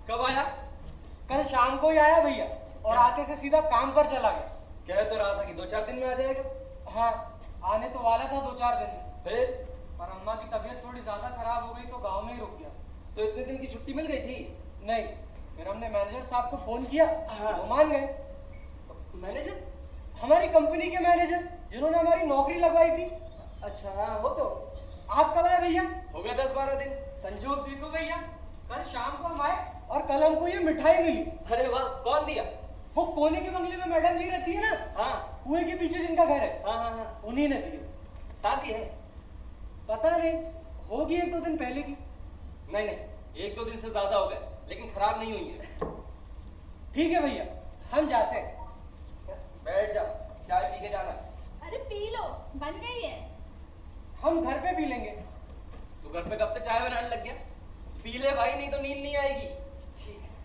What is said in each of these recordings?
कब आया? कल शाम को ही आया भैया, और आते से सीधा काम पर चला गया। कह तो रहा था कि 2-4 दिन में आ जाएगा। हाँ, आने तो वाला था 2-4 दिन में, फिर पर अम्मा की तबीयत थोड़ी ज्यादा खराब हो गई तो गांव में ही रुक गया। तो इतने दिन की छुट्टी मिल गई थी? नहीं, फिर हमने मैनेजर साहब को फोन किया। हाँ। वो मान गए। मैनेजर? हमारी कंपनी के मैनेजर, जिन्होंने हमारी नौकरी लगवाई थी। अच्छा हाँ, हो तो आप कब आए भैया? हो गया 10-12 दिन। संजोग देखो भैया, कल शाम को हम आए और कल हमको ये मिठाई मिली। अरे वाह, कौन दिया? वो कोने के बंगले में मैडम जी रहती है ना, हाँ कुएं के पीछे जिनका घर है, हाँ हाँ हाँ। उन्हीं ने दी। ताजी है? पता नहीं, होगी 1-2 दिन पहले की। नहीं नहीं, 1-2 दिन से ज्यादा हो गए, लेकिन खराब नहीं हुई है। ठीक है भैया, हम जाते हैं। बैठ जा, चाय पी के जाना। अरे पी लो, बन गई है। हम घर पे पी लेंगे। तू घर पे कब से चाय बनाने लग गया? पी ले भाई, नहीं तो नींद नहीं आएगी। ठीक है।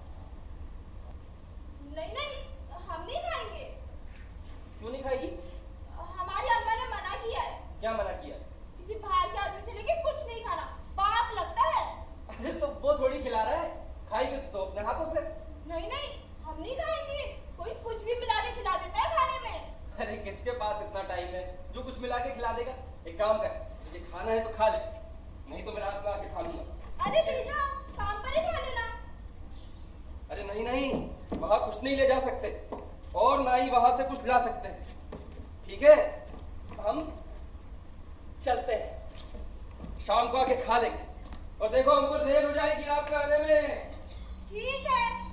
नहीं नहीं, हम नहीं खाएंगे। क्यों नहीं खाएगी? हमारी अम्मा ने मना किया है। क्या मना किया? किसी बाहर के आदमी से लेके कुछ नहीं खाना, पाप लगता है। अरे तो वो थोड़ी खिला रहा है, खाएगी तो अपने हाथों से। नहीं नहीं, हम नहीं खाएंगे। कोई कुछ भी मिला के खिला देता है खाने में। अरे किसके पास इतना टाइम है जो कुछ मिला के खिला देगा? एक काम कर, तुझे खाना है तो खा ले, नहीं तो मेरे हाथ में आके खा लूंगा। अरे ले जाओ, काम पर ही खा लेना। अरे नहीं नहीं, वहां कुछ नहीं ले जा सकते, और ना ही वहां से कुछ ला सकते। ठीक है, हम चलते हैं, शाम को आके खा लेंगे। और देखो, हमको देर हो जाएगी रात में आने में। ठीक है।